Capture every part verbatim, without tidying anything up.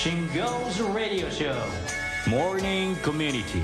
Shingo's Radio Show Morning Community。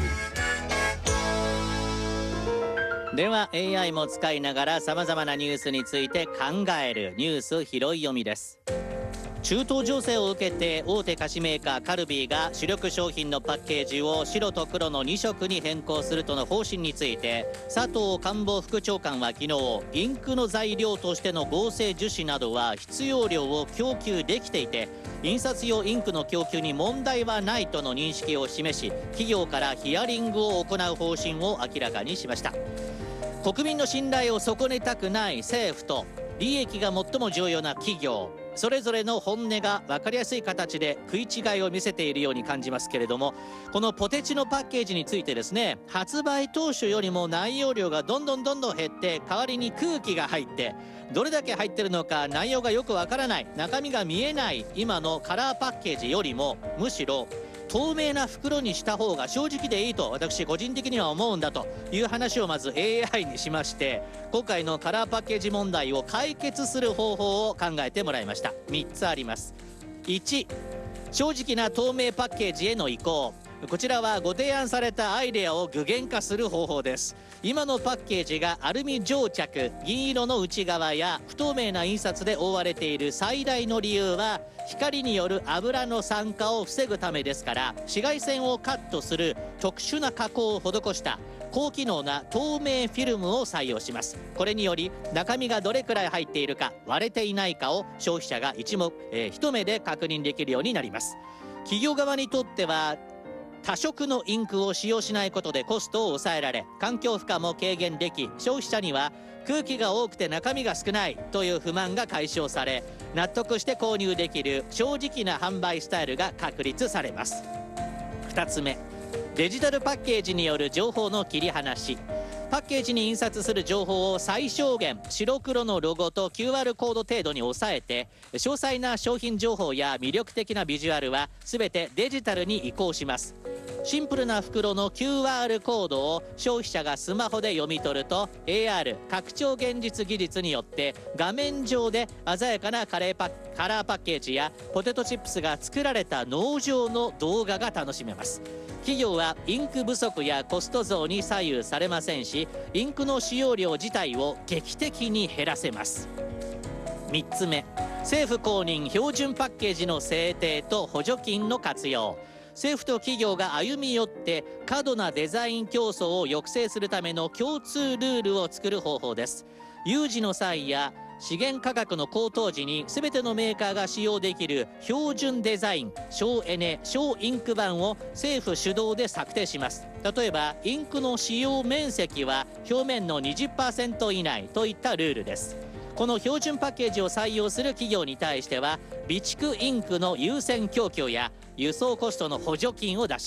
では エーアイ も使いながらさまざまなニュースについて考えるニュース拾い読みです。中東情勢を受けて大手菓子メーカーカルビーが主力商品のパッケージを白と黒のに色に変更するとの方針について、佐藤官房副長官は昨日、インクの材料としての合成樹脂などは必要量を供給できていて、印刷用インクの供給に問題はないとの認識を示し、企業からヒアリングを行う方針を明らかにしました。国民の信頼を損ねたくない政府と利益が最も重要な企業、それぞれの本音が分かりやすい形で食い違いを見せているように感じますけれども、このポテチのパッケージについてですね、発売当初よりも内容量がどんどんどんどん減って、代わりに空気が入って、どれだけ入ってるのか内容がよくわからない、中身が見えない今のカラーパッケージよりも、むしろ透明な袋にした方が正直でいいと私個人的には思うんだという話をまず エーアイ にしまして、今回のカラーパッケージ問題を解決する方法を考えてもらいました。みっつあります。いち、正直な透明パッケージへの移行。こちらはご提案されたアイデアを具現化する方法です。今のパッケージがアルミ蒸着、銀色の内側や不透明な印刷で覆われている最大の理由は、光による油の酸化を防ぐためですから、紫外線をカットする特殊な加工を施した高機能な透明フィルムを採用します。これにより中身がどれくらい入っているか、割れていないかを消費者が一目、えー、一目で確認できるようになります。企業側にとっては多色のインクを使用しないことでコストを抑えられ、環境負荷も軽減でき、消費者には空気が多くて中身が少ないという不満が解消され、納得して購入できる正直な販売スタイルが確立されます。ふたつめ、デジタルパッケージによる情報の切り離し。パッケージに印刷する情報を最小限、白黒のロゴと キューアール コード程度に抑えて、詳細な商品情報や魅力的なビジュアルは全てデジタルに移行します。シンプルな袋の キューアール コードを消費者がスマホで読み取ると、 エーアール 拡張現実技術によって画面上で鮮やかなカレーパカラーパッケージやポテトチップスが作られた農場の動画が楽しめます。企業はインク不足やコスト増に左右されませんし、インクの使用量自体を劇的に減らせます。みっつめ、政府公認標準パッケージの制定と補助金の活用。政府と企業が歩み寄って過度なデザイン競争を抑制するための共通ルールを作る方法です。有事の際や資源価格の高騰時に全てのメーカーが使用できる標準デザイン省エネ省インク版を政府主導で策定します。例えばインクの使用面積は表面の にじゅっパーセント 以内といったルールです。この標準パッケージを採用する企業に対しては備蓄インクの優先供給や輸送コストの補助金を出し